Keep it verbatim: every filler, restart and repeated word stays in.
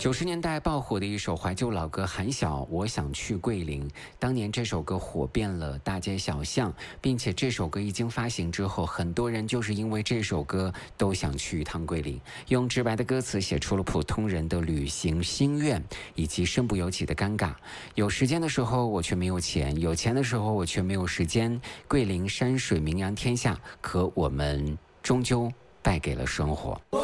九十年代爆火的一首怀旧老歌《韩晓我想去桂林》，当年这首歌火遍了大街小巷，并且这首歌一经发行之后，很多人就是因为这首歌都想去一趟桂林，用直白的歌词写出了普通人的旅行心愿以及身不由己的尴尬。有时间的时候我却没有钱，有钱的时候我却没有时间。桂林山水名扬天下，可我们终究败给了生活。